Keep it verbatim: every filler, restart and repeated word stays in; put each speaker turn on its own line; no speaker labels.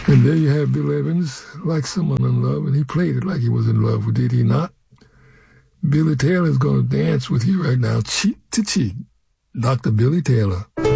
And there you have Bill Evans, like someone in love, and he played it like he was in love, did he not? Billy Taylor's going to dance with you right now, cheek to cheek. Doctor Billy Taylor.